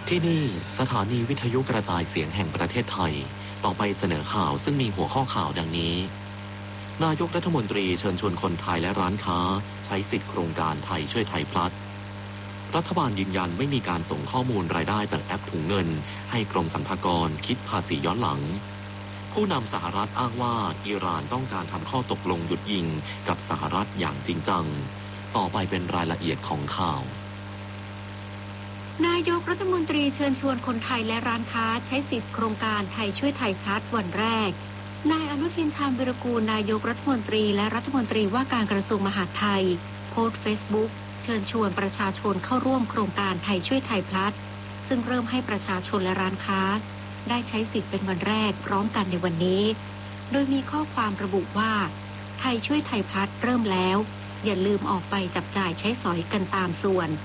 ที่นี่สถานีวิทยุกระจายเสียงแห่งประเทศไทยต่อไปเสนอข่าวซึ่งมีหัวข้อข่าวดังนี้นายกรัฐมนตรีเชิญชวนคนไทยและร้านค้าใช้สิทธิโครงการไทยช่วยไทยพลัสรัฐบาลยืนยันไม่มีการส่งข้อมูลรายได้จากแอปถุงเงินให้กรมสรรพากรคิดภาษีย้อนหลังผู้นำสหรัฐอ้างว่าอิหร่านต้องการทำข้อตกลงหยุดยิงกับสหรัฐอย่างจริงจังต่อไปเป็นรายละเอียดของข่าวนายกรัฐมนตรีเชิญชวนคนไทยและร้านค้าใช้สิทธิโครงการไทยช่วยไทยพลัสวันแรกนายอนุทินชาญวิรากูลนายกรัฐมนตรีและรัฐมนตรีว่าการกระทรวงมหาดไทยโพสต์เฟซบุ๊กเชิญชวนประชาชนเข้าร่วมโครงการไทยช่วยไทยพลัสซึ่งเริ่มให้ประชาชนและร้านค้าได้ใช้สิทธิ์เป็นวันแรกพร้อมกันในวันนี้โดยมีข้อความระบุว่าไทยช่วยไทยพลัสเริ่มแล้วอย่าลืมออกไปจับจ่ายใช้สอยกันตามส่วน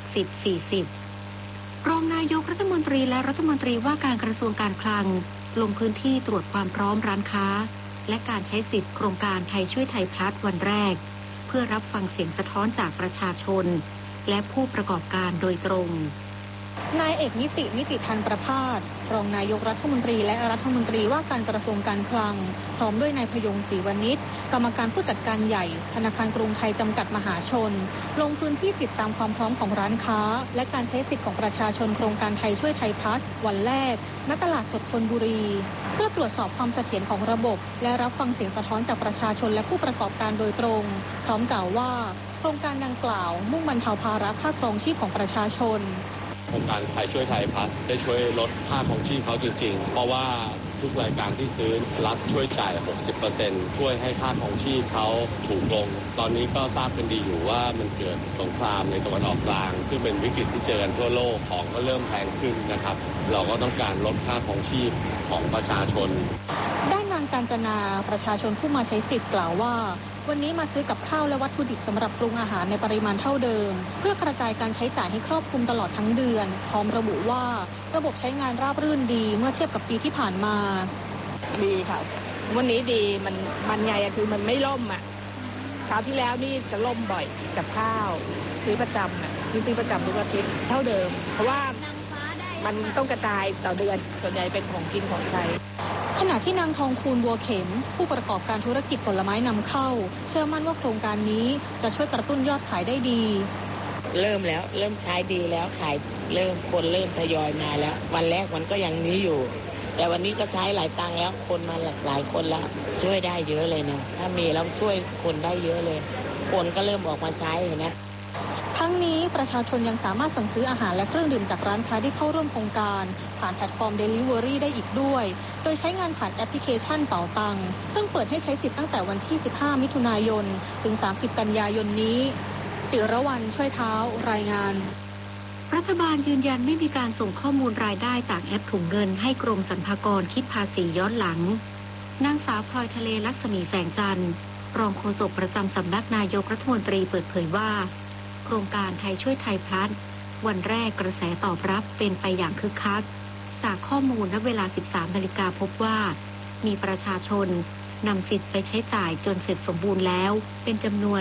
60-40รองนายกรัฐมนตรีและรัฐมนตรีว่าการกระทรวงการคลังลงพื้นที่ตรวจความพร้อมร้านค้าและการใช้สิทธิโครงการไทยช่วยไทยพลัสวันแรกเพื่อรับฟังเสียงสะท้อนจากประชาชนและผู้ประกอบการโดยตรงนายเอกนิติธันประภาสรองนายกรัฐมนตรีและรัฐมนตรีว่าการกระทรวงการคลังพร้อมด้วยนายพยงศรีวณิชกรรมการผู้จัดการใหญ่ธนาคารกรุงไทยจำกัดมหาชนลงพื้นที่ติดตามความพร้อมของร้านค้าและการใช้สิทธิ์ของประชาชนโครงการไทยช่วยไทยพลัสวันแรกณตลาดสดธนบุรีเพื่อตรวจสอบความเสถียรของระบบและรับฟังเสียงสะท้อนจากประชาชนและผู้ประกอบการโดยตรงพร้อมกล่าวว่าโครงการดังกล่าวมุ่งบรรเทาภาระค่าครองชีพของประชาชนโครงการไทยช่วยไทยพลัสได้ช่วยลดค่าครองชีพเขาจริงๆเพราะว่าทุกรายการที่ซื้อรัฐช่วยจ่าย 60% ช่วยให้ค่าครองชีพเขาถูกลงตอนนี้ก็ทราบกันดีอยู่ว่ามันเกิดสงครามในตะวันออกกลางซึ่งเป็นวิกฤตที่เจอกันทั่วโลกของก็เริ่มแพงขึ้นนะครับเราก็ต้องการลดค่าครองชีพของประชาชนด้านนางกาญจนาประชาชนผู้มาใช้สิทธิ์กล่าวว่าวันนี้มาซื้อกับข้าวและวัตถุดิบสำหรับปรุงอาหารในปริมาณเท่าเดิมเพื่อกระจายการใช้จ่ายให้ครอบคลุมตลอดทั้งเดือนพร้อมระบุว่าระบบใช้งานราบรื่นดีเมื่อเทียบกับปีที่ผ่านมาดีค่ะวันนี้ดีมันไงคือมันไม่ล่มอ่ะคราวที่แล้วนี่จะล่มบ่อยกับข้าวซื้อประจำซื้อประจำทุกอาทิตย์เท่าเดิมเพราะว่ามันต้องกระจายต่อเดือนส่วนใหญ่เป็นของกินของใช้ขณะที่นางทองคูณบัวเข็มผู้ประกอบการธุรกิจผลไม้นำเข้าเชื่อมั่นว่าโครงการนี้จะช่วยกระตุ้นยอดขายได้ดีเริ่มใช้ดีแล้วขายคนเริ่มทยอยมาแล้ววันแรกมันก็ยังนี้อยู่แต่วันนี้ก็ใช้หลายตังค์แล้วคนมาหลายคนแล้วช่วยได้เยอะเลยนะถ้ามีแล้วช่วยคนได้เยอะเลยคนก็เริ่มออกมาใช้เห็นไหมทั้งนี้ประชาชนยังสามารถสั่งซื้ออาหารและเครื่องดื่มจากร้านค้าที่เข้าร่วมโครงการผ่านแพลตฟอร์ม Delivery ได้อีกด้วยโดยใช้งานผ่านแอปพลิเคชันเป๋าตังซึ่งเปิดให้ใช้สิทธิ์ตั้งแต่วันที่15มิถุนายนถึง30กันยายนนี้จิรวรรณช่วยเท้ารายงานรัฐบาลยืนยันไม่มีการส่งข้อมูลรายได้จากแอปถุงเงินให้กรมสรรพากรคิดภาษีย้อนหลังนางสาวพลอยทะเลลักษมีแสงจันทร์รองโฆษกประจำสำนักนายกรัฐมนตรีเปิดเผยว่าโครงการไทยช่วยไทยพลัสวันแรกกระแสตอบรับเป็นไปอย่างคึกคักจากข้อมูลณเวลา 13 นาฬิกาพบว่ามีประชาชนนำสิทธิ์ไปใช้จ่ายจนเสร็จสมบูรณ์แล้วเป็นจำนวน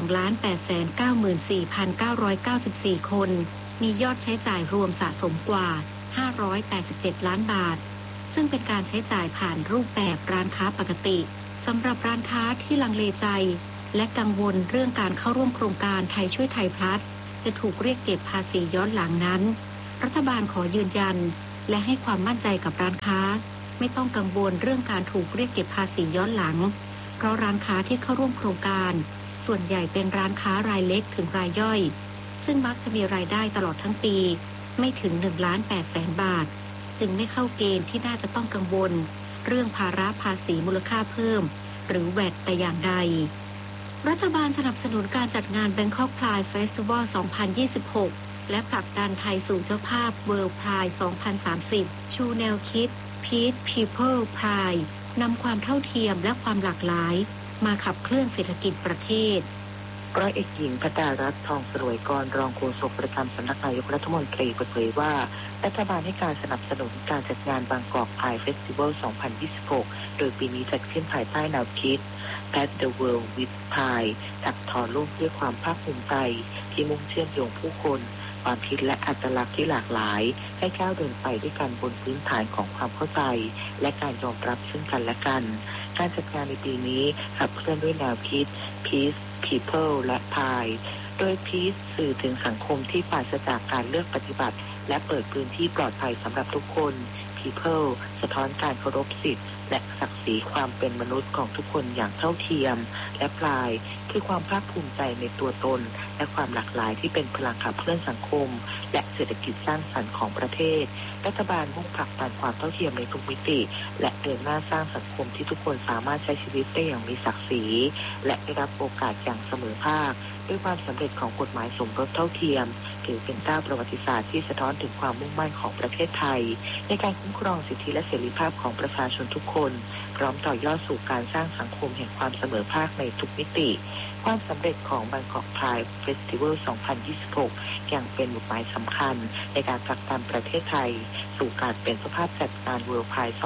2,894,994 คนมียอดใช้จ่ายรวมสะสมกว่า587ล้านบาทซึ่งเป็นการใช้จ่ายผ่านรูปแบบร้านค้าปกติสำหรับร้านค้าที่ลังเลใจและกังวลเรื่องการเข้าร่วมโครงการไทยช่วยไทยพลัสจะถูกเรียกเก็บภาษีย้อนหลังนั้นรัฐบาลขอยืนยันและให้ความมั่นใจกับร้านค้าไม่ต้องกังวลเรื่องการถูกเรียกเก็บภาษีย้อนหลังเพราะร้านค้าที่เข้าร่วมโครงการส่วนใหญ่เป็นร้านค้ารายเล็กถึงรายย่อยซึ่งมักจะมีรายได้ตลอดทั้งปีไม่ถึง 1,800,000 บาทจึงไม่เข้าเกณฑ์ที่น่าจะต้องกังวลเรื่องภาระภาษีมูลค่าเพิ่มหรือแวตแต่อย่างใดรัฐบาลสนับสนุนการจัดงาน Bangkok Pride Festival 2026 และผลักดันไทยสู่เจ้าภาพ World Pride 2030 ชูแนวคิด Peace People Pride นำความเท่าเทียมและความหลากหลายมาขับเคลื่อนเศรษฐกิจประเทศร้อยเอกหญิงพดารัตน์ทองสรวยกรรองโฆษกประจำสำนักนายกรัฐมนตรีเปิดเผยว่ารัฐบาลให้การสนับสนุนการจัดงานบางกอก Pride Festival 2026 โดยปีนี้จัดขึ้นภายใต้แนวคิด At the World with Pride ถักทอโลกด้วยความภาคภูมิใจที่มุ่งเชื่อมโยงผู้คนความคิดและอัตลักษณ์ที่หลากหลายให้ก้าวเดินไปด้วยกันบนพื้นฐานของความเข้าใจและการยอมรับซึ่งกันและกันการจัดงานในปีนี้ขับเคลื่อนด้วยแนวคิด Peace People และ Pride โดย Peace สื่อถึงสังคมที่ปราศจากการเลือกปฏิบัติและเปิดพื้นที่ปลอดภัยสำหรับทุกคน People สะท้อนการเคารพสิทธิและศักดิ์ศรีความเป็นมนุษย์ของทุกคนอย่างเท่าเทียมและปลายคือความภาคภูมิใจในตัวตนและความหลากหลายที่เป็นพลังขับเคลื่อนสังคมและเศรษฐกิจสร้างสรรค์ของประเทศรัฐบาลมุ่งผลักดันความเท่าเทียมในทุกมิติและเดินหน้าสร้างสังคมที่ทุกคนสามารถใช้ชีวิตได้อย่างมีศักดิ์ศรีและได้รับโอกาสอย่างเสมอภาคด้วยความสำเร็จของกฎหมายสมรสเท่าเทียมถือเป็นก้าวประวัติศาสตร์ที่สะท้อนถึงความมุ่งมั่นของประเทศไทยในการคุ้มครองสิทธิและเสรีภาพของประชาชนทุกคนพร้อมต่อยอดสู่การสร้างสังคมแห่งความเสมอภาคในทุกมิติความสำเร็จของ Bangkok Pride Festival 2026 ยังเป็นบทหมายสำคัญในการผลักดันประเทศไทยสู่การเป็นเจ้าภาพจัดงาน World Pride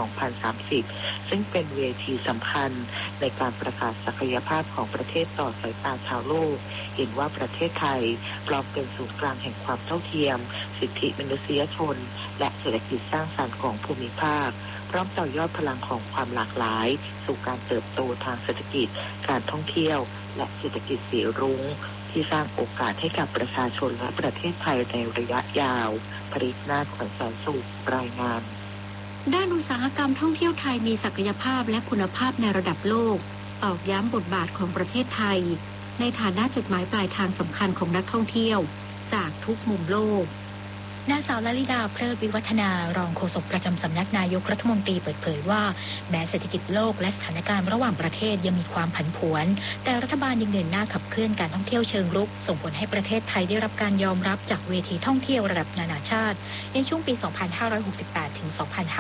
2030 ซึ่งเป็นเวทีสำคัญในการประกาศศักยภาพของประเทศต่อสายตาชาวโลกเห็นว่าประเทศไทยพร้อมเป็นศูนย์กลางแห่งความเท่าเทียมสิทธิมนุษยชนและเศรษฐกิจสร้างสรรค์ของภูมิภาคพร้อมต่อยอดพลังของความหลากหลายสู่การเติบโตทางเศรษฐกิจการท่องเที่ยวและเศรษฐกิจสีรุ้งที่สร้างโอกาสให้กับประชาชนและประเทศไทยในระยะยาวผลิตนาฏขวัญแสนสุขรายงานด้านอุตสาหกรรมท่องเที่ยวไทยมีศักยภาพและคุณภาพในระดับโลกตอกย้ำบทบาทของประเทศไทยในฐานะจุดหมายปลายทางสำคัญของนักท่องเที่ยวจากทุกมุมโลกนางสาวลลิดาเพลิดวิวัฒนารองโฆษกประจำสำนักนายกรัฐมนตรีเปิดเผยว่าแม้เศรษฐกิจโลกและสถานการณ์ระหว่างประเทศยังมีความผันผวนแต่รัฐบาลยังเดินหน้าขับเคลื่อนการท่องเที่ยวเชิงรุกส่งผลให้ประเทศไทยได้รับการยอมรับจากเวทีท่องเที่ยวระดับนานาชาติในช่วงปี 2568 ถึง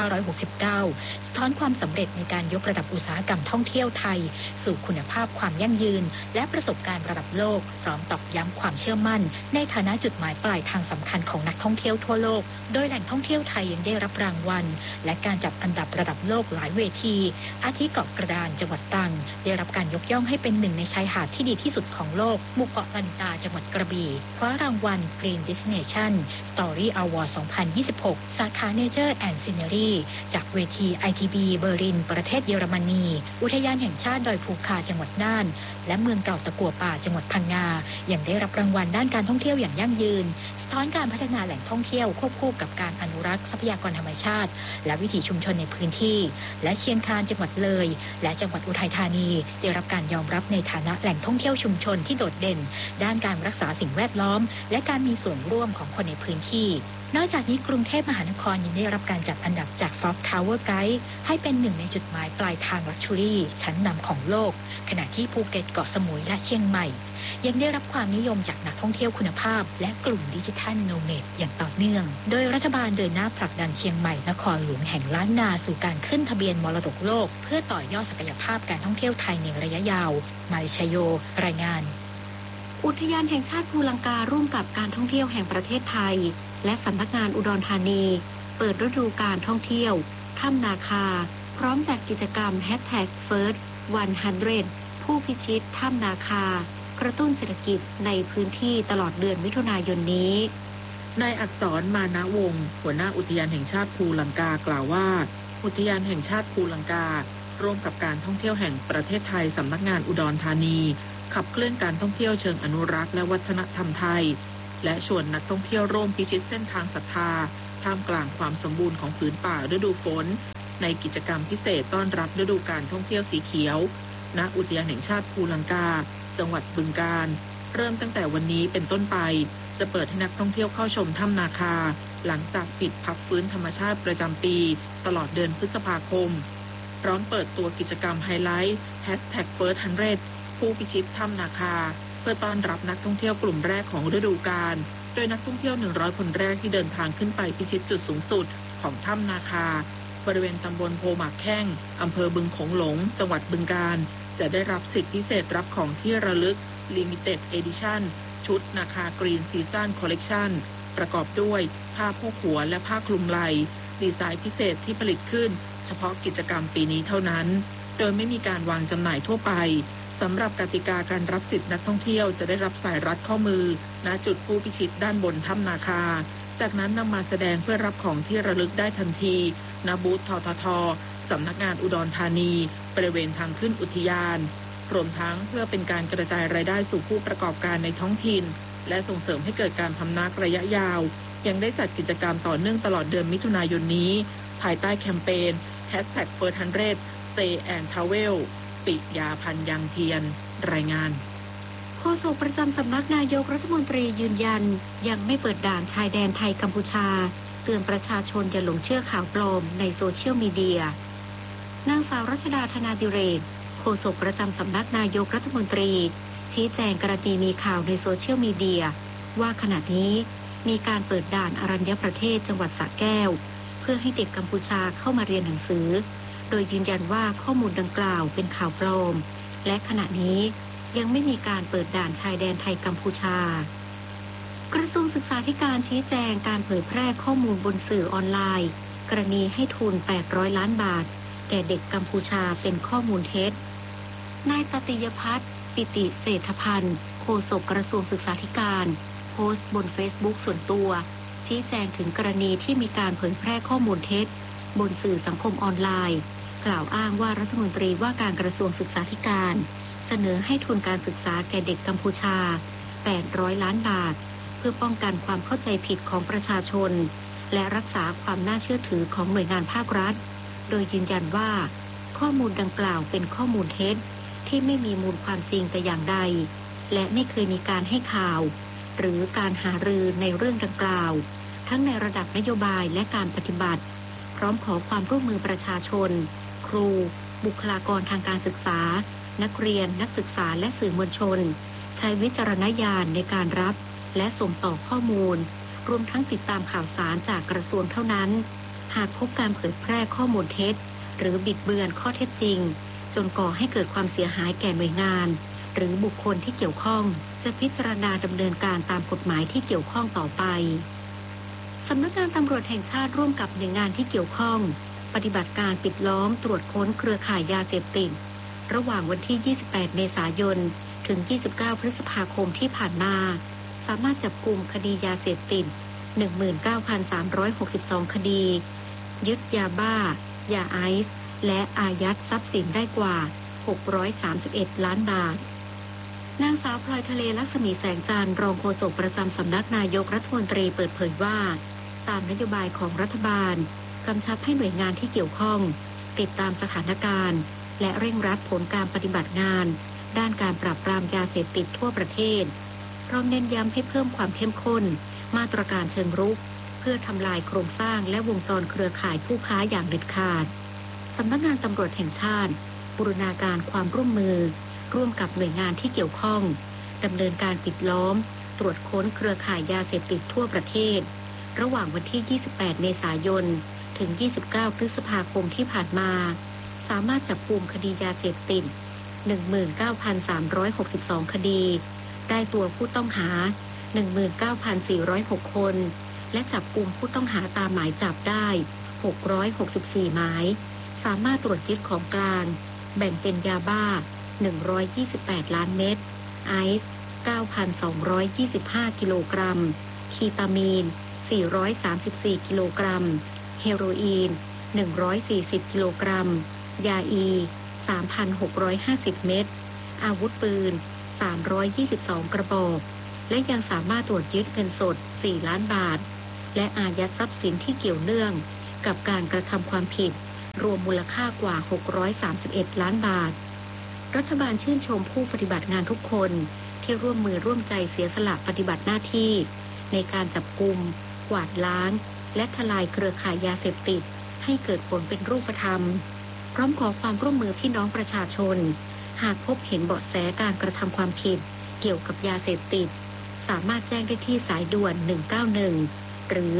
2569 สะท้อนความสำเร็จในการยกระดับอุตสาหกรรมท่องเที่ยวไทยสู่คุณภาพความยั่งยืนและประสบการณ์ระดับโลกพร้อมตอกย้ำความเชื่อมั่นในฐานะจุดหมายปลายทางสำคัญของนักท่องเที่ยวทั่วโลกโดยแหล่งท่องเที่ยวไทยยังได้รับรางวัลและการจัดอันดับระดับโลกหลายเวทีอาทิเกาะกระดานจังหวัดตรังได้รับการยกย่องให้เป็นหนึ่งในชายหาดที่ดีที่สุดของโลกหมู่เกาะลันตาจังหวัดกระบี่คว้ารางวัล Green Destination Story Award 2026 สาขา Nature and Scenery จากเวที ITB เบอร์ลินประเทศเยอรมนีอุทยานแห่งชาติดอยภูคาจังหวัดน่านและเมืองเก่าตะกั่วป่าจังหวัดพังงายังได้รับรางวัลด้านการท่องเที่ยวอย่างยั่งยืนสะท้อนการพัฒนาแหล่งท่องเที่ยวควบคู่กับการอนุรักษ์ทรัพยากรธรรมชาติและวิถีชุมชนในพื้นที่และเชียงคานจังหวัดเลยและจังหวัดอุทัยธานีได้รับการยอมรับในฐานะแหล่งท่องเที่ยวชุมชนที่โดดเด่นด้านการรักษาสิ่งแวดล้อมและการมีส่วนร่วมของคนในพื้นที่นอกจากนี้กรุงเทพมหานครยังได้รับการจัดอันดับจาก Fox Tower Guide ให้เป็นหนึ่งในจุดหมายปลายทางลักชัวรี่ชั้นนำของโลกขณะที่ภูเก็ตเกาะสมุยและเชียงใหม่ยังได้รับความนิยมจากนักท่องเที่ยวคุณภาพและกลุ่มดิจิทัลโนเมดอย่างต่อเนื่องโดยรัฐบาลเดินหน้าผลักดันเชียงใหม่นครหลวงแห่งล้านนาสู่การขึ้นทะเบียนมรดกโลกเพื่อต่อยอดศักยภาพการท่องเที่ยวไทยในระยะยาวมาริชโยรายงานอุทยานแห่งชาติภูลังการ่วมกับการท่องเที่ยวแห่งประเทศไทยและสำนักงานอุดรธานีเปิดฤดูการท่องเที่ยวถ้ำนาคาพร้อมจัดกิจกรรม #First 100 ผู้พิชิตถ้ำนาคากระตุ้นเศรษฐกิจในพื้นที่ตลอดเดือนมิถุนายนนี้นายอักษรมานะวงศ์หัวหน้าอุทยานแห่งชาติภูลังกากล่าวว่าอุทยานแห่งชาติภูลังการ่วมกับการท่องเที่ยวแห่งประเทศไทยสำนักงานอุดรธานีขับเคลื่อนการท่องเที่ยวเชิงอนุรักษ์และวัฒนธรรมไทยและชวนนักท่องเที่ยวร่วมพิชิตเส้นทางศรัทธาท่ามกลางความสมบูรณ์ของผืนป่าฤดูฝนในกิจกรรมพิเศษต้อนรับฤดูการท่องเที่ยวสีเขียวณอุทยานแห่งชาติภูลังกาจังหวัดบึงกาฬเริ่มตั้งแต่วันนี้เป็นต้นไปจะเปิดให้นักท่องเที่ยวเข้าชมถ้ำนาคาหลังจากปิดพักฟื้นธรรมชาติประจำปีตลอดเดือนพฤษภาคมพร้อมเปิดตัวกิจกรรมไฮไลท์ #First 100 ผู้พิชิตถ้ำนาคาเพื่อต้อนรับนักท่องเที่ยวกลุ่มแรกของฤดูกาลโดยนักท่องเที่ยว100คนแรกที่เดินทางขึ้นไปพิชิตจุดสูงสุดของถ้ำนาคาบริเวณตำบลโพหมากแข้งอำเภอบึงโขงหลงจังหวัดบึงกาฬจะได้รับสิทธิพิเศษรับของที่ระลึก Limited Edition ชุดนาคา Green Season Collection ประกอบด้วยผ้าโพกหัวและผ้าคลุมไหล่ดีไซน์พิเศษที่ผลิตขึ้นเฉพาะกิจกรรมปีนี้เท่านั้นโดยไม่มีการวางจำหน่ายทั่วไปสำหรับกติกาการรับสิทธินักท่องเที่ยวจะได้รับสายรัดข้อมือณจุดผู้พิชิตด้านบนถ้ำนาคาจากนั้นนำมาแสดงเพื่อรับของที่ระลึกได้ทันทีณบูธททท.สำนักงานอุดรธานีบริเวณทางขึ้นอุทยานรวมทั้งเพื่อเป็นการกระจายรายได้สู่ผู้ประกอบการในท้องถิ่นและส่งเสริมให้เกิดการพำนักระยะยาวยังได้จัดกิจกรรมต่อเนื่องตลอดเดือนมิถุนายนนี้ภายใต้แคมเปญ #First100 Stay and Travel ปิยาพันธ์ยังเทียนรายงานโฆษกประจำสำนักนายกรัฐมนตรียืนยันยังไม่เปิดด่านชายแดนไทยกัมพูชาเตือนประชาชนอย่าหลงเชื่อข่าวปลอมในโซเชียลมีเดียนางสาวรัชดาธนาดิเรกโฆษกประจำสำนักนายกรัฐมนตรีชี้แจงกรณีมีข่าวในโซเชียลมีเดียว่าขณะนี้มีการเปิดด่านอรัญญประเทศจังหวัดสระแก้วเพื่อให้เด็กกัมพูชาเข้ามาเรียนหนังสือโดยยืนยันว่าข้อมูลดังกล่าวเป็นข่าวปลอมและขณะนี้ยังไม่มีการเปิดด่านชายแดนไทยกัมพูชากระทรวงศึกษาธิการชี้แจงการเผยแพร่ข้อมูลบนสื่อออนไลน์กรณีให้ทุน800ล้านบาทแก่เด็กกัมพูชาเป็นข้อมูลเท็จนายตติยพัฒน์ปิติเศรษฐพันธ์โฆษกกระทรวงศึกษาธิการโพสต์บน Facebook ส่วนตัวชี้แจงถึงกรณีที่มีการเผยแพร่ข้อมูลเท็จบนสื่อสังคมออนไลน์กล่าวอ้างว่ารัฐมนตรีว่าการกระทรวงศึกษาธิการเสนอให้ทุนการศึกษาแก่เด็กกัมพูชา800ล้านบาทเพื่อป้องกันความเข้าใจผิดของประชาชนและรักษาความน่าเชื่อถือของหน่วยงานภาครัฐโดยยืนยันว่าข้อมูลดังกล่าวเป็นข้อมูลเท็จที่ไม่มีมูลความจริงแต่อย่างใดและไม่เคยมีการให้ข่าวหรือการหารือในเรื่องดังกล่าวทั้งในระดับนโยบายและการปฏิบัติพร้อมขอความร่วมมือประชาชนครูบุคลากรทางการศึกษานักเรียนนักศึกษาและสื่อมวลชนใช้วิจารณญาณในการรับและส่งต่อข้อมูลรวมทั้งติดตามข่าวสารจากกระทรวงเท่านั้นหากพบการเผยแพร่ข้อมูลเท็จหรือบิดเบือนข้อเท็จจริงจนก่อให้เกิดความเสียหายแก่หน่วยงานหรือบุคคลที่เกี่ยวข้องจะพิจารณาดำเนินการตามกฎหมายที่เกี่ยวข้องต่อไปสำนักงานตำรวจแห่งชาติร่วมกับหน่วยงานที่เกี่ยวข้องปฏิบัติการปิดล้อมตรวจค้นเครือข่ายยาเสพติดระหว่างวันที่28เมษายนถึง29พฤษภาคมที่ผ่านมาสามารถจับกุมคดียาเสพติด 19,362 คดียึดยาบ้ายาไอซ์และอายัดทรัพย์สินได้กว่า631ล้านบาทนางสาวพลอยทะเลลักษมีแสงจันทร์รองโฆษกประจำสำนักนายกรัฐมนตรีเปิดเผยว่าตามนโยบายของรัฐบาลกำชับให้หน่วยงานที่เกี่ยวข้องติดตามสถานการณ์และเร่งรัดผลการปฏิบัติงานด้านการปราบปรามยาเสพติดทั่วประเทศพร้อมเน้นย้ำให้เพิ่มความเข้มข้นมาตรการเชิงรุกเพื่อทำลายโครงสร้างและวงจรเครือข่ายผู้ค้าอย่างเด็ดขาดสำนักงานตำรวจแห่งชาติบูรณาการความร่วมมือร่วมกับหน่วยงานที่เกี่ยวข้องดำเนินการปิดล้อมตรวจค้นเครือข่ายยาเสพติดทั่วประเทศระหว่างวันที่28เมษายนถึง29พฤษภาคมที่ผ่านมาสามารถจับกุมคดียาเสพติด 19,362 คดีได้ตัวผู้ต้องหา 19,406 คนและจับกุมผู้ต้องหาตามหมายจับได้664หมายสามารถตรวจยึดของกลางแบ่งเป็นยาบ้า128ล้านเม็ดไอซ์ 9,225 กิโลกรัมคีตามีน434กิโลกรัมเฮโรอีน140กิโลกรัมยาอี 3,650 เม็ดอาวุธปืน322กระบอกและยังสามารถตรวจยึดเงินสด4ล้านบาทและอายัดทรัพย์สินที่เกี่ยวเนื่องกับการกระทำความผิดรวมมูลค่ากว่า631ล้านบาทรัฐบาลชื่นชมผู้ปฏิบัติงานทุกคนที่ร่วมมือร่วมใจเสียสละปฏิบัติหน้าที่ในการจับกุมกวาดล้างและทลายเครือข่ายยาเสพติดให้เกิดผลเป็นรูปธรรมพร้อมขอความร่วมมือพี่น้องประชาชนหากพบเห็นเบาะแสการกระทำความผิดเกี่ยวกับยาเสพติดสามารถแจ้งได้ที่สายด่วน191หรือ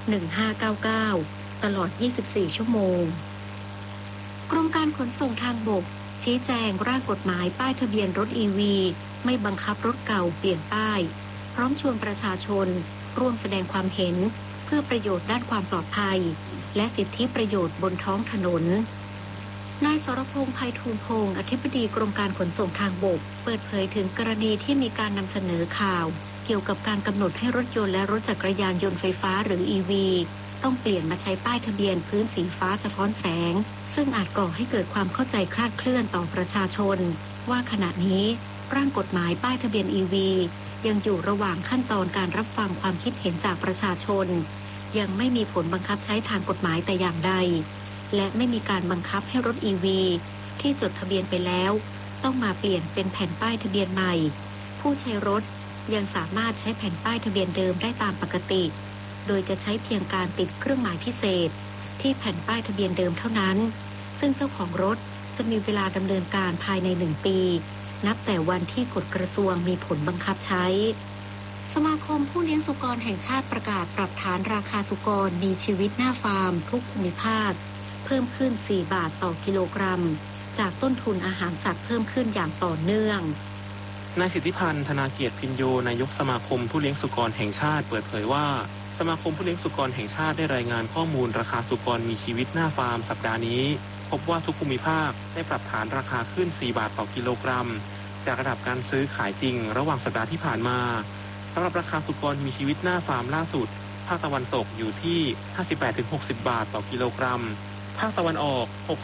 1599ตลอด24ชั่วโมงกรมการขนส่งทางบกชี้แจงร่างกฎหมายป้ายทะเบียนรถ EV ไม่บังคับรถเก่าเปลี่ยนป้ายพร้อมชวนประชาชนร่วมแสดงความเห็นเพื่อประโยชน์ด้านความปลอดภัยและสิทธิประโยชน์บนท้องถนนนายสรพงษ์ไพฑูรย์พงษ์อธิบดีกรมการขนส่งทางบกเปิดเผยถึงกรณีที่มีการนำเสนอข่าวเกี่ยวกับการกำหนดให้รถยนต์และรถจักรยานยนต์ไฟฟ้าหรือ EV ต้องเปลี่ยนมาใช้ป้ายทะเบียนพื้นสีฟ้าสะท้อนแสงซึ่งอาจก่อให้เกิดความเข้าใจคลาดเคลื่อนต่อประชาชนว่าขณะนี้ร่างกฎหมายป้ายทะเบียน EV ยังอยู่ระหว่างขั้นตอนการรับฟังความคิดเห็นจากประชาชนยังไม่มีผลบังคับใช้ทางกฎหมายแต่อย่างใดและไม่มีการบังคับให้รถ EV ที่จดทะเบียนไปแล้วต้องมาเปลี่ยนเป็นแผ่นป้ายทะเบียนใหม่ผู้ใช้รถยังสามารถใช้แผ่นป้ายทะเบียนเดิมได้ตามปกติโดยจะใช้เพียงการติดเครื่องหมายพิเศษที่แผ่นป้ายทะเบียนเดิมเท่านั้นซึ่งเจ้าของรถจะมีเวลาดำเนินการภายใน1 ปีนับแต่วันที่กฎกระทรวงมีผลบังคับใช้สมาคมผู้เลี้ยงสุกรแห่งชาติประกาศปรับฐานราคาสุกรมีชีวิตหน้าฟาร์มทุกภูมิภาคเพิ่มขึ้น4 บาทต่อกิโลกรัมจากต้นทุนอาหารสัตว์เพิ่มขึ้นอย่างต่อเนื่องนายสิทธิพันธ์ธนาเกียรติพินโยนายกสมาคมผู้เลี้ยงสุกรแห่งชาติเปิดเผยว่าสมาคมผู้เลี้ยงสุกรแห่งชาติได้รายงานข้อมูลราคาสุกรมีชีวิตหน้าฟาร์มสัปดาห์นี้พบว่าทุกภูมิภาคได้ปรับฐานราคาขึ้น4 บาทต่อกิโลกรัมจากระดับการซื้อขายจริงระหว่างสัปดาห์ที่ผ่านมาสำหรับราคาสุกรมีชีวิตหน้าฟาร์มล่าสุดภาคตะวันตกอยู่ที่ 58-60 บาทต่อกิโลกรัมภาคตะวันออก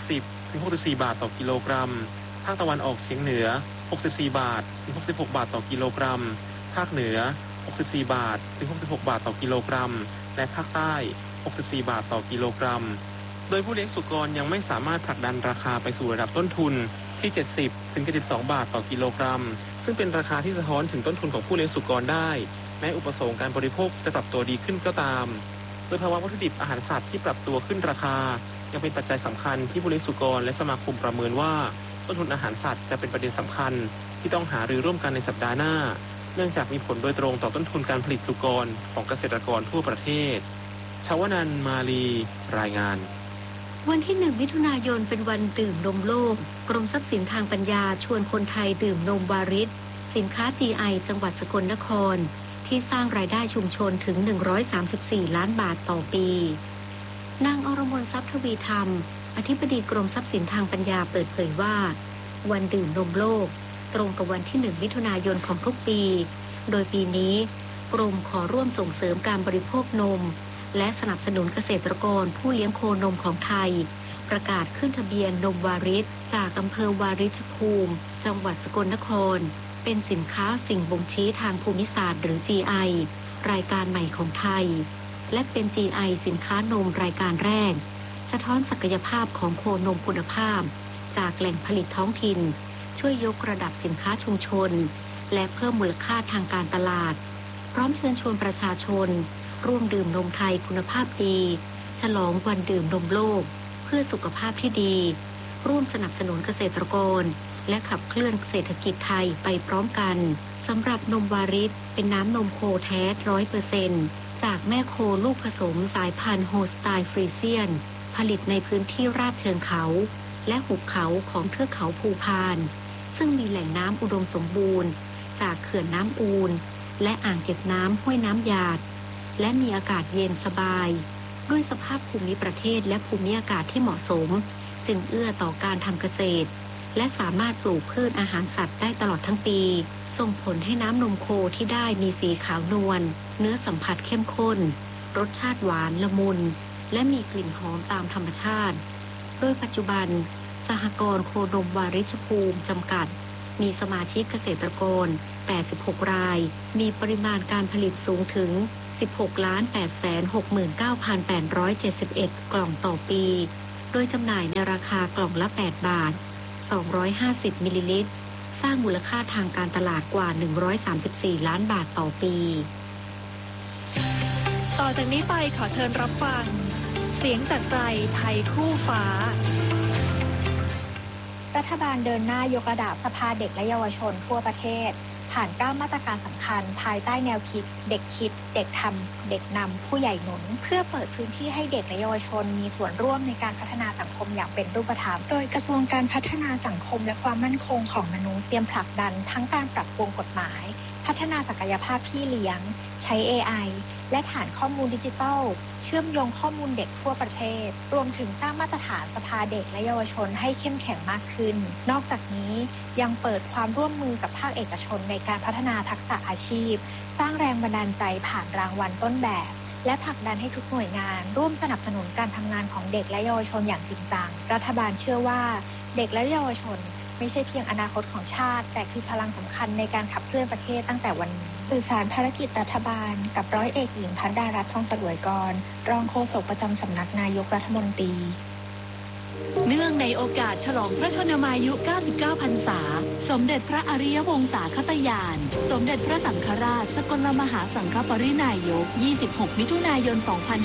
60-64 บาทต่อกิโลกรัมภาคตะวันออกเฉียงเหนือ64 บาทถึง66 บาทต่อกิโลกรัมภาคเหนือ64 บาทถึง66 บาทต่อกิโลกรัมและภาคใต้64 บาทต่อกิโลกรัมโดยผู้เลี้ยงสุกรยังไม่สามารถผลักดันราคาไปสู่ระดับต้นทุนที่70ถึง72 บาทต่อกิโลกรัมซึ่งเป็นราคาที่สะท้อนถึงต้นทุนของผู้เลี้ยงสุกรได้แม้อุปสงค์การบริโภคจะปรับตัวดีขึ้นก็ตามโดยภาวะวัตถุดิบอาหารสัตว์ที่ปรับตัวขึ้นราคายังเป็นปัจจัยสำคัญที่ผู้เลี้ยงสุกรและสมาคมประเมินว่าต้นทุนอาหารสัตว์จะเป็นประเด็นสำคัญที่ต้องหารือร่วมกันในสัปดาห์หน้าเนื่องจากมีผลโดยตรงต่อต้นทุนการผลิตสุกรของเกษตรกรทั่วประเทศชวนันท์มาลีรายงานวันที่1 มิถุนายนเป็นวันดื่มนมโลกกรมทรัพย์สินทางปัญญาชวนคนไทยดื่มนมวาริศสินค้า GI จังหวัดสกลนครที่สร้างรายได้ชุมชนถึง134 ล้านบาทต่อปีนางอรมนทรัพย์ทวีธรรมอธิบดีกรมทรัพย์สินทางปัญญาเปิดเผยว่าวันดื่มนมโลกตรงกับวันที่1 มิถุนายนของทุกปีโดยปีนี้กรมขอร่วมส่งเสริมการบริโภคนมและสนับสนุนเกษตรกรผู้เลี้ยงโคนมของไทยประกาศขึ้นทะเบียนนมวาริศจากอำเภอวาริชภูมิจังหวัดสกลนครเป็นสินค้าสิ่งบ่งชี้ทางภูมิศาสตร์หรือ GI รายการใหม่ของไทยและเป็น GI สินค้านมรายการแรกสะท้อนศักยภาพของโคนมคุณภาพจากแหล่งผลิตท้องถิ่นช่วยยกระดับสินค้าชุมชนและเพิ่มมูลค่าทางการตลาดพร้อมเชิญชวนประชาชนร่วมดื่มนมไทยคุณภาพดีฉลองวันดื่มนมโลกเพื่อสุขภาพที่ดีร่วมสนับสนุนเกษตรกรและขับเคลื่อนเศรษฐกิจไทยไปพร้อมกันสำหรับนมวาริศเป็นน้ำนมโคแท้ 100% จากแม่โคลูกผสมสายพันธุ์โฮสไตน์ฟรีเซียนผลิตในพื้นที่ราบเชิงเขาและหุบเขาของเทือกเขาภูพานซึ่งมีแหล่งน้ำอุดมสมบูรณ์จากเขื่อนน้ำอูลและอ่างเก็บน้ำห้วยน้ำหยาดและมีอากาศเย็นสบายด้วยสภาพภูมิประเทศและภูมิอากาศที่เหมาะสมจึงเอื้อต่อการทำเกษตรและสามารถปลูกพืชอาหารสัตว์ได้ตลอดทั้งปีส่งผลให้น้ำนมโคที่ได้มีสีขาวนวลเนื้อสัมผัสเข้มข้นรสชาติหวานละมุนและมีกลิ่นหอมตามธรรมชาติโดยปัจจุบันสหกรณ์โคนมวาริชภูมิจำกัดมีสมาชิกเกษตรกร86 รายมีปริมาณการผลิตสูงถึง16,869,871 กล่องต่อปีโดยจำหน่ายในราคากล่องละ8 บาท250 มิลลิลิตรสร้างมูลค่าทางการตลาดกว่า134 ล้านบาทต่อปีต่อจากนี้ไปขอเชิญรับฟังเสียงจากใจไทยคู่ฟ้ารัฐบาลเดินหน้ายกระดับสภาเด็กและเยาวชนทั่วประเทศผ่าน9 มาตรการสำคัญภายใต้แนวคิดเด็กคิดเด็กทำเด็กนำผู้ใหญ่หนุนเพื่อเปิดพื้นที่ให้เด็กและเยาวชนมีส่วนร่วมในการพัฒนาสังคมอย่างเป็นรูปธรรมโดยกระทรวงการพัฒนาสังคมและความมั่นคงของมนุษย์เตรียมผลักดันทั้งการปรับปรุงกฎหมายพัฒนาศักยภาพพี่เลี้ยงใช้ AI และฐานข้อมูลดิจิทัลเชื่อมโยงข้อมูลเด็กทั่วประเทศรวมถึงสร้างมาตรฐานสภาเด็กและเยาวชนให้เข้มแข็งมากขึ้นนอกจากนี้ยังเปิดความร่วมมือกับภาคเอกชนในการพัฒนาทักษะอาชีพสร้างแรงบันดาลใจผ่านรางวัลต้นแบบและผลักดันให้ทุกหน่วยงานร่วมสนับสนุนการทำงานของเด็กและเยาวชนอย่างจริงจังรัฐบาลเชื่อว่าเด็กและเยาวชนไม่ใช่เพียงอนาคตของชาติแต่คือพลังสำคัญในการขับเคลื่อนประเทศตั้งแต่วันนี้สื่อสารภารกิจรัฐบาลกับร้อยเอกหญิงพัฒดารัตน์ทองสลวยกรรองโฆษกประจำสำนักนายกรัฐมนตรีเนื่องในโอกาสฉลองพระชนมายุ 99 พรรษาสมเด็จพระอริยวงศาคตญาณสมเด็จพระสังฆราชสกลมหาสังฆปรินายก 26 มิถุนายน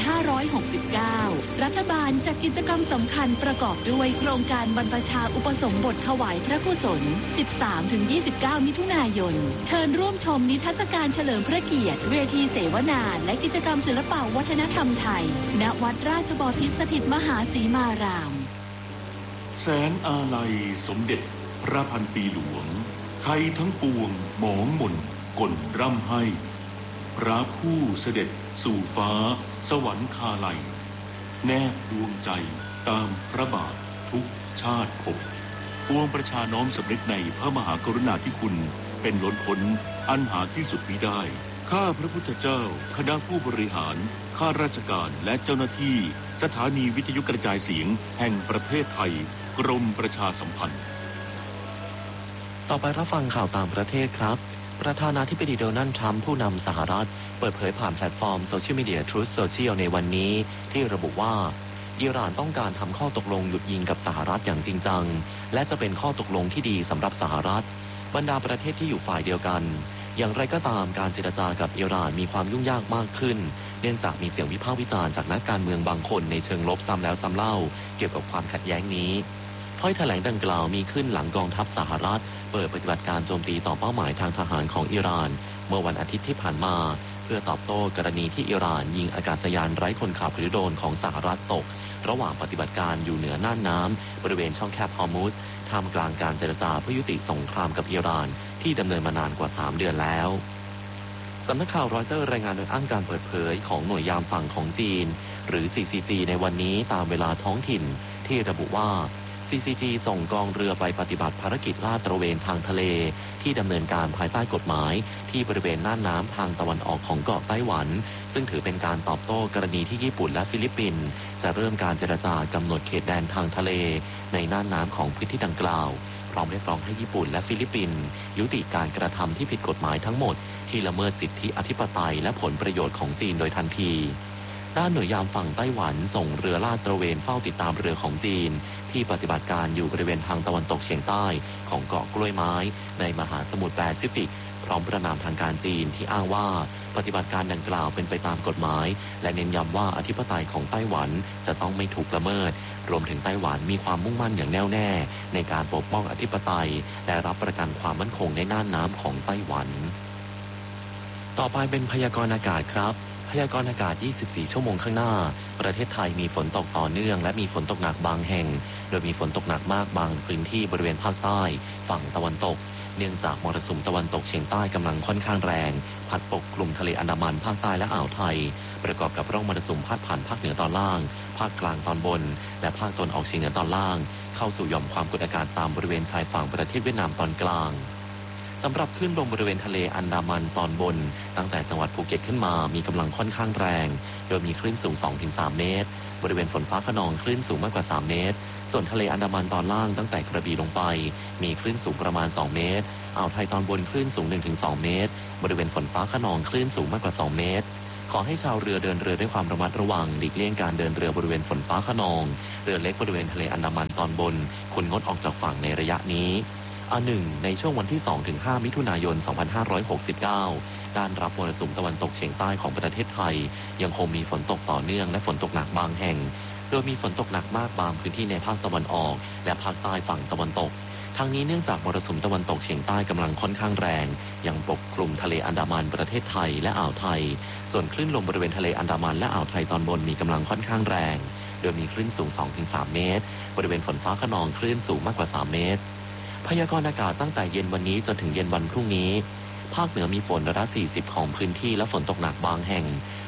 2569 รัฐบาลจัดกิจกรรมสำคัญประกอบด้วยโครงการบรรพชาอุปสมบทถวายพระกุศล 13-29 มิถุนายน เชิญร่วมชมนิทรรศการเฉลิมพระเกียรติเวทีเสวนาและกิจกรรมศิลปวัฒนธรรมไทยณวัดราชบพิตรสถิตมหาสีมารามแสนอาลัยสมเด็จพระพันปีหลวงไทยทั้งปวงหมองหม่นก่นร่ำให้พระผู้เสด็จสู่ฟ้าสวรรคาลัยแนบดวงใจตามพระบาททุกชาติภพปวงประชาน้อมสำนึกในพระมหากรุณาธิคุณเป็นล้นพ้นอันหาที่สุดมิได้ข้าพระพุทธเจ้าคณะผู้บริหารข้าราชการและเจ้าหน้าที่สถานีวิทยุกระจายเสียงแห่งประเทศไทยกรมประชาสัมพันธ์ต่อไปรับฟังข่าวต่างประเทศครับประธานาธิบดีโดนัลด์ทรัมป์ผู้นำสหรัฐเปิดเผยผ่านแพลตฟอร์มโซเชียลมีเดีย Truth Social ในวันนี้ที่ระบุว่าอิหร่านต้องการทำข้อตกลงหยุดยิงกับสหรัฐอย่างจริงจังและจะเป็นข้อตกลงที่ดีสำหรับสหรัฐบรรดาประเทศที่อยู่ฝ่ายเดียวกันอย่างไรก็ตามการเจรจากับอิหร่านมีความยุ่งยากมากขึ้นเนื่องจากมีเสียงวิพากษ์วิจารณ์จากนักการเมืองบางคนในเชิงลบซ้ำแล้วซ้ำเล่าเกี่ยวกับความขัดแย้งนี้ถ้อยแถลงดังกล่าวมีขึ้นหลังกองทัพสหรัฐเปิดปฏิบัติการโจมตีต่อเป้าหมายทางทหารของอิหร่านเมื่อวันอาทิตย์ที่ผ่านมาเพื่อตอบโต้กรณีที่อิหร่านยิงอากาศยานไร้คนขับหรือโดรนของสหรัฐตกระหว่างปฏิบัติการอยู่เหนือน่านน้ำบริเวณช่องแคบฮอร์มุซท่ามกลางการเจรจาเพื่อยุติสงครามกับอิหร่านที่ดำเนินมานานกว่า3 เดือนแล้วสำนักข่าวรอยเตอร์รายงานโดยอ้างการเปิดเผยของหน่วยยามฝั่งของจีนหรือ CCG ในวันนี้ตามเวลาท้องถิ่นที่ระบุว่า CCG ส่งกองเรือไปปฏิบัติภารกิจลาดตระเวนทางทะเลที่ดำเนินการภายใต้กฎหมายที่บริเวณน่านน้ำทางตะวันออกของเกาะไต้หวันซึ่งถือเป็นการตอบโต้กรณีที่ญี่ปุ่นและฟิลิปปินส์จะเริ่มการเจรจากำหนดเขตแดนทางทะเลในน่านน้ำของพื้นที่ดังกล่าวพร้อมเรียกร้องให้ญี่ปุ่นและฟิลิปปินส์ยุติการกระทำที่ผิดกฎหมายทั้งหมดที่ละเมิดสิทธิอธิปไตยและผลประโยชน์ของจีนโดยทันทีด้านหน่วยยามฝั่งไต้หวันส่งเรือลาดตระเวนเฝ้าติดตามเรือของจีนที่ปฏิบัติการอยู่บริเวณทางตะวันตกเฉียงใต้ของเกาะกล้วยไม้ในมหาสมุทรแปซิฟิกพร้อมประณามทางการจีนที่อ้างว่าปฏิบัติการดังกล่าวเป็นไปตามกฎหมายและเน้นย้ำว่าอธิปไตยของไต้หวันจะต้องไม่ถูกละเมิดรวมถึงไต้หวันมีความมุ่งมั่นอย่างแน่วแน่ในการปกป้องอธิปไตยและรับประกันความมั่นคงในน่านน้ำของไต้หวันต่อไปเป็นพยากรณ์อากาศครับพยากรณ์อากาศ 24 ชั่วโมงข้างหน้าประเทศไทยมีฝนตกต่อเนื่องและมีฝนตกหนักบางแห่งโดยมีฝนตกหนักมากบางพื้นที่บริเวณภาคใต้ฝั่งตะวันตกเนื่องจากมรสุมตะวันตกเฉียงใต้กำลังค่อนข้างแรงพัดปกคลุมทะเลอันดามันภาคใต้และอ่าวไทยประกอบกับร่องมรสุมพาดผ่านภาคเหนือตอนล่างภาคกลางตอนบนและภาคตะวันออกเฉียงเหนือตอนล่างเข้าสู่หย่อมความกดอากาศต่ำบริเวณชายฝั่งประเทศเวียดนามตอนกลางสำหรับคลื่นลมบริเวณทะเลอันดามันตอนบนตั้งแต่จังหวัดภูเก็ตขึ้นมามีกำลังค่อนข้างแรงโดยมีคลื่นสูง 2-3 เมตรบริเวณฝนฟ้าคะนองคลื่นสูงมากกว่า3 เมตรส่วนทะเลอันดามันตอนล่างตั้งแต่กระบี่ลงไปมีคลื่นสูงประมาณ2 เมตรอ่าวไทยตอนบนคลื่นสูง 1-2 เมตรบริเวณฝนฟ้าคะนองคลื่นสูงมากกว่า2 เมตรขอให้ชาวเรือเดินเรือด้วยความระมัดระวังหลีกเลี่ยงการเดินเรือบริเวณฝนฟ้าคะนองเรือเล็กบริเวณทะเลอันดามันตอนบนควรงดออกจากฝั่งในระยะนี้ในช่วงวันที่ 2-5 มิถุนายน 2569 ด้านรับมรสุมตะวันตกเฉียงใต้ของประเทศไทยยังคงมีฝนตกต่อเนื่องและฝนตกหนักบางแห่งโดยมีฝนตกหนักมากบางพื้นที่ในภาคตะวันออกและภาคใต้ฝั่งตะวันตกทั้งนี้เนื่องจากมรสุมตะวันตกเฉียงใต้กำลังค่อนข้างแรงยังปกคลุมทะเลอันดามันประเทศไทยและอ่าวไทยส่วนคลื่นลมบริเวณทะเลอันดามันและอ่าวไทยตอนบนมีกำลังค่อนข้างแรงโดยมีคลื่นสูง 2-3 เมตรบริเวณฝนฟ้าคะนองคลื่นสูงมากกว่า3 เมตรพยากรณ์อากาศตั้งแต่เย็นวันนี้จนถึงเย็นวันพรุ่งนี้ภาคเหนือมีฝนร้อยละ 40 ของพื้นที่และฝนตกหนักบางแห่ง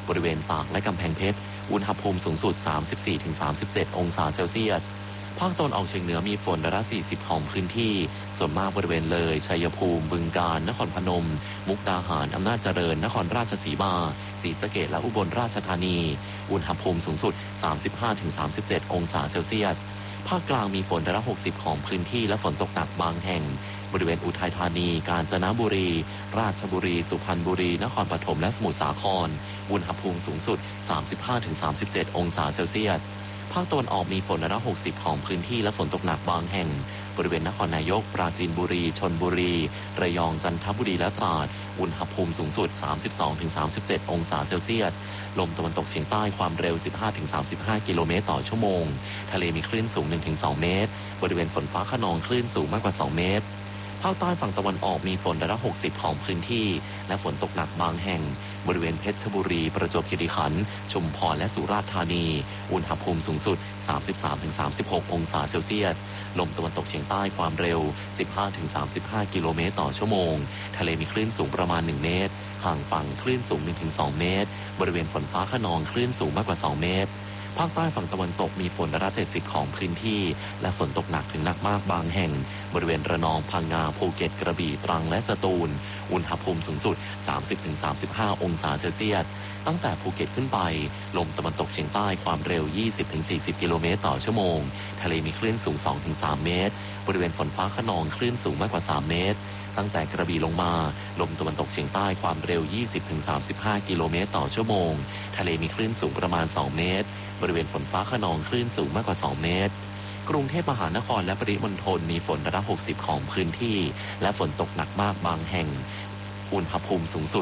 บริเวณตากและกำแพงเพชรอุณหภูมิสูงสุด 34-37 องศาเซลเซียสภาคตะวันออกเฉียงเหนือมีฝนร้อยละ40ของพื้นที่ส่วนมากบริเวณเลยชัยภูมิบึงกาฬนครพนมมุกดาหารอำนาจเจริญนครราชสีมาศรีสะเกษและอุบลราชธานีอุณหภูมิสูงสุด 35-37 องศาเซลเซียสภาคกลางมีฝนร้อยละ60ของพื้นที่และฝนตกหนักบางแห่งบริเวณอุทัยธานีกาญจนบุรีราชบุรีสุพรรณบุรีนครปฐมและสมุทรสาครอุณหภูมิสูงสุด 35-37 องศาเซลเซียสภาคตะวันออกมีฝนร้อยละ60ของพื้นที่และฝนตกหนักบางแห่งบริเวณนครนายกปราจีนบุรีชลบุรีระยองจันทบุรีและตราดอุณหภูมิสูงสุด 32-37 องศาเซลเซียสลมตะวันตกเฉียงใต้ความเร็ว 15-35 กิโลเมตรต่อชั่วโมงทะเลมีคลื่นสูง 1-2 เมตรบริเวณฝนฟ้าคะนองคลื่นสูงมากกว่า 2 เมตรภาคใต้ฝั่งตะวันออกมีฝนร้อยละ60ของพื้นที่และฝนตกหนักบางแห่งบริเวณเพชรบุรีประจวบคีรีขันธ์ชุมพรและสุราษฎร์ธานีอุณหภูมิสูงสุด 33-36 องศาเซลเซียสลมตะวันตกเฉียงใต้ความเร็ว 15-35 กิโลเมตรต่อชั่วโมงทะเลมีคลื่นสูงประมาณ 1 เมตรห่างฝั่งคลื่นสูง 1-2 เมตรบริเวณฝนฟ้าคะนองคลื่นสูงมากกว่า 2 เมตรภาคใต้ฝั่งตะวันตกมีฝนร้อยละ70ของพื้นที่และฝนตกหนักถึงหนักมากบางแห่งบริเวณระนองพังงาภูเก็ตกระบี่ตรังและสตูลอุณหภูมิสูงสุด 30-35 องศาเซลเซียสตั้งแต่ภูเก็ตขึ้นไปลมตะวันตกเฉียงใต้ความเร็ว 20-40 กิโลเมตรต่อชั่วโมงทะเลมีคลื่นสูง 2-3 เมตรบริเวณฝนฟ้าคะนองคลื่นสูงมากกว่า 3 เมตรตั้งแต่กระบี่ลงมาลมตะวันตกเฉียงใต้ความเร็ว 20-35 กิโลเมตรต่อชั่วโมงทะเลมีคลื่นสูงประมาณ 2 เมตรบริเวณฝนฟ้าคะนองคลื่นสูงมากกว่า 2 เมตรกรุงเทพมหานครและปริมณฑลมีฝนร้อยละ60ของพื้นที่และฝนตกหนักมากบางแห่งอุณหภูมิสูงสุด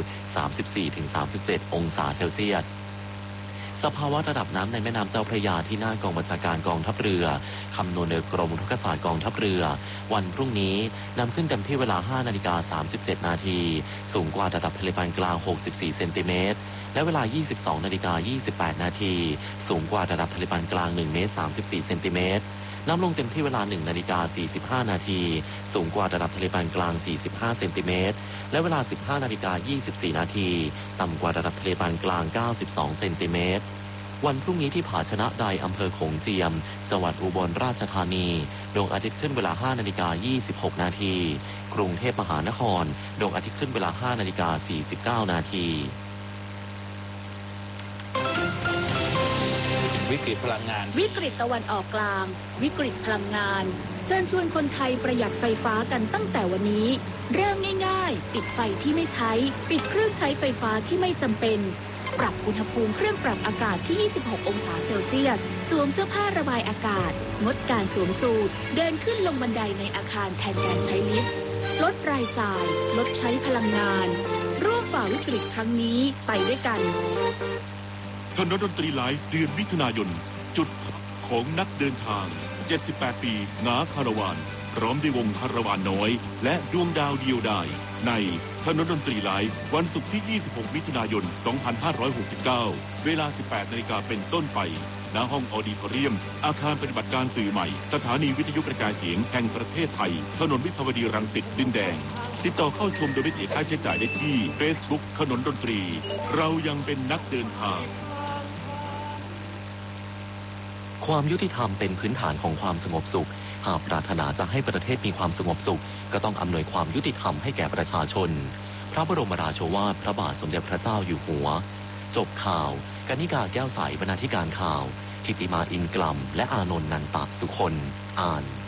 34-37 องศาเซลเซียสสภาวะระดับน้ำในแม่น้ำเจ้าพระยาที่หน้ากองบัญชาการกองทัพเรือคำนวณโดยกรมอุทกศาสตร์กองทัพเรือวันพรุ่งนี้นำขึ้นเต็มที่เวลา 5:37 นาทีสูงกว่าระดับทะเลปานกลาง 64 เซนติเมตรและเวลา 22:28 นาทีสูงกว่าระดับทะเลปานกลาง 1 เมตร 34 เซนติเมตรน้ำลงเต็มที่เวลา 1:45 นาทีสูงกว่าระดับทะเลปานกลาง 45 เซนติเมตรและเวลา 15:24 นาทีต่ำกว่าระดับทะเลปานกลาง 92 เซนติเมตรวันพรุ่งนี้ที่ผาชนะใดอำเภอโขงเจียมจังหวัดอุบลราชธานีดวงอาทิตย์ขึ้นเวลา 5:26 นาทีกรุงเทพมหานครดวงอาทิตย์ขึ้นเวลา 5:49 นาทีวิกฤตพลังงานวิกฤตตะวันออกกลางวิกฤตพลังงานเชิญชวนคนไทยประหยัดไฟฟ้ากันตั้งแต่วันนี้เริ่มง่ายๆปิดไฟที่ไม่ใช้ปิดเครื่องใช้ไฟฟ้าที่ไม่จำเป็นปรับอุณหภูมิเครื่องปรับอากาศที่ 26 องศาเซลเซียสสวมเสื้อผ้าระบายอากาศงดการสวมสูทเดินขึ้นลงบันไดในอาคารแทนการใช้ลิฟต์ลดรายจ่ายลดใช้พลังงานร่วมฝ่าวิกฤตครั้งนี้ไปด้วยกันถนนดนตรีไลฟ์เดือนมิถุนายนจุดของนักเดินทาง78ปีงาคาราวานพร้อมด้วยวงคาราวานน้อยและดวงดาวเดียวดายในถนนดนตรีไลฟ์วันศุกร์ที่ 26 มิถุนายน 2569 เวลา 18 นาฬิกาเป็นต้นไปณห้องออดิทอเรียมอาคารปฏิบัติการสื่อใหม่สถานีวิทยุกระจายเสียงแห่งประเทศไทยถนนวิภาวดีรังสิตดินแดงติดต่อเข้าชมโดยไม่เสียค่าใช้จ่ายได้ที่ Facebook ถนนดนตรีเรายังเป็นนักเดินทางความยุติธรรมเป็นพื้นฐานของความสงบสุขหากปรารถนาจะให้ประเทศมีความสงบสุขก็ต้องอำนวยความยุติธรรมให้แก่ประชาชนพระบรมราโชวาทพระบาทสมเด็จพระเจ้าอยู่หัวจบข่าวกนิกาแก้วใสบรรณาธิการข่าวทิติมาอินกลัมและอานนท์นันตะสุคนอ่าน